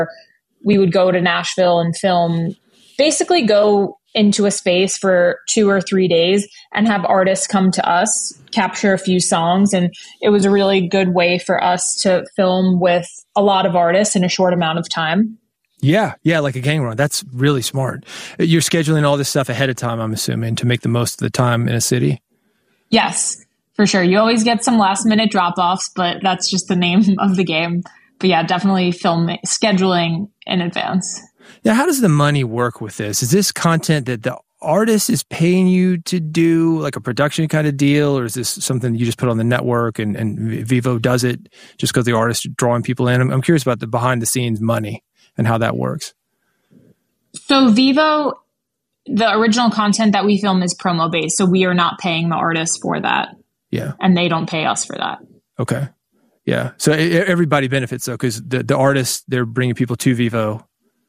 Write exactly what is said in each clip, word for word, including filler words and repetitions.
we would go to Nashville and film, basically go into a space for two or three days and have artists come to us, capture a few songs. And it was a really good way for us to film with a lot of artists in a short amount of time. Yeah. Yeah. Like a gang run. That's really smart. You're scheduling all this stuff ahead of time, I'm assuming, to make the most of the time in a city. Yes, for sure. You always get some last minute drop offs, but that's just the name of the game. But yeah, definitely film scheduling in advance. Now, how does the money work with this? Is this content that the artist is paying you to do, like a production kind of deal, or is this something you just put on the network and, and Vevo does it just because the artist is drawing people in? I'm, I'm curious about the behind the scenes money and how that works. So Vevo, the original content that we film is promo based, so we are not paying the artists for that. Yeah, and they don't pay us for that. Okay, yeah. So everybody benefits though, because the the artists, they're bringing people to Vevo.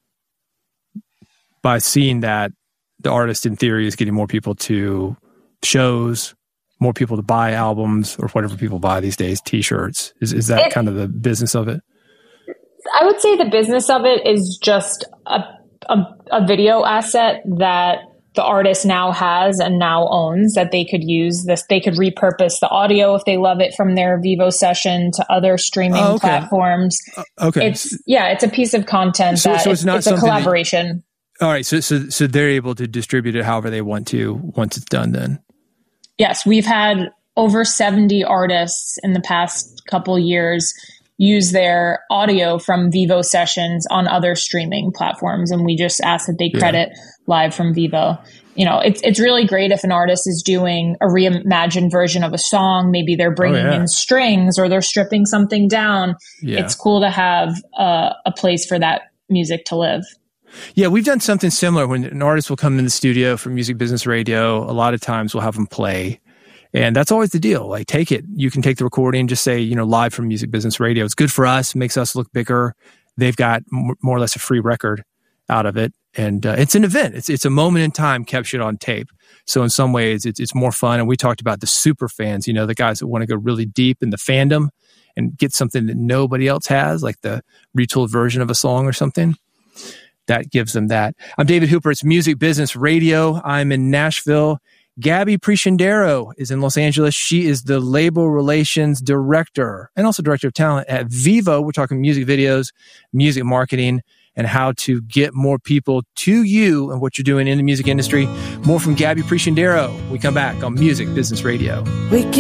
By seeing that, the artist in theory is getting more people to shows, more people to buy albums or whatever people buy these days, T-shirts. Is is that it, kind of the business of it? I would say the business of it is just a, a, a video asset that the artist now has and now owns, that they could use this. They could repurpose the audio if they love it from their Vevo session to other streaming oh, okay. platforms. Uh, okay. It's, yeah, it's a piece of content so, that so it's, not it's a collaboration. That, all right. So, so, so they're able to distribute it however they want to once it's done then. Yes. We've had over seventy artists in the past couple years use their audio from Vevo sessions on other streaming platforms. And we just ask that they credit yeah. live from Vevo. You know, it's it's really great if an artist is doing a reimagined version of a song. Maybe they're bringing oh, yeah. in strings or they're stripping something down. Yeah. It's cool to have uh, a place for that music to live. Yeah, we've done something similar. When an artist will come in the studio for Music Business Radio, a lot of times we'll have them play. And that's always the deal. Like, take it. You can take the recording, just say, you know, live from Music Business Radio. It's good for us, makes us look bigger. They've got m- more or less a free record out of it. And uh, it's an event. It's it's a moment in time captured on tape. So in some ways, it's it's more fun. And we talked about the super fans, you know, the guys that want to go really deep in the fandom and get something that nobody else has, like the retooled version of a song or something. That gives them that. I'm David Hooper. It's Music Business Radio. I'm in Nashville. Gabby Prescindero is in Los Angeles. She is the label relations director and also director of talent at Vevo. We're talking music videos, music marketing, and how to get more people to you and what you're doing in the music industry. More from Gabby Prescindero. We come back on Music Business Radio. We can-